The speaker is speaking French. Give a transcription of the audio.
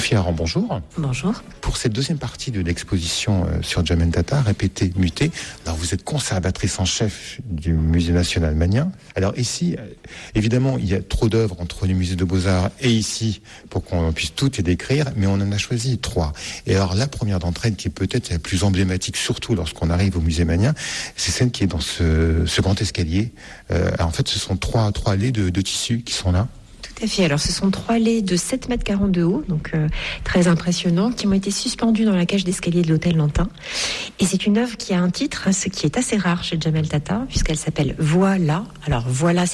Sophie Aran, bonjour. Bonjour. Pour cette deuxième partie de l'exposition sur Jamel Tata, Répéter, muter, alors vous êtes conservatrice en chef du Musée national Magnien. Alors ici, évidemment, il y a trop d'œuvres entre le Musée de Beaux-Arts et ici pour qu'on puisse toutes les décrire, mais on en a choisi 3. Et alors la première d'entre elles, qui est peut-être la plus emblématique, surtout lorsqu'on arrive au Musée Magnien, c'est celle qui est dans ce grand escalier. En fait, ce sont trois allées de tissu qui sont là. Tout à fait. Alors, ce sont 3 laits de 7,40 m de haut, donc très impressionnants, qui ont été suspendus dans la cage d'escalier de l'hôtel Lantin. Et c'est une œuvre qui a un titre, ce qui est assez rare chez Jamel Tata, puisqu'elle s'appelle Voilà. Alors, voilà,